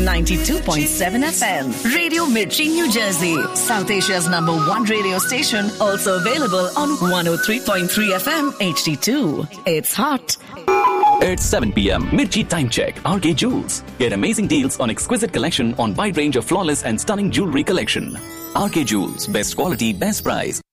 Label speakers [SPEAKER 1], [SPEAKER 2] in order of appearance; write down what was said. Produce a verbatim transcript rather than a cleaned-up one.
[SPEAKER 1] ninety-two point seven F M. Radio Mirchi, New Jersey. South Asia's number one radio station. Also available on one oh three point three F M H D two. It's hot.
[SPEAKER 2] It's seven p.m. Mirchi Time Check. R K Jewels. Get amazing deals on exquisite collection on wide range of flawless and stunning jewelry collection. R K Jewels. Best quality, best price.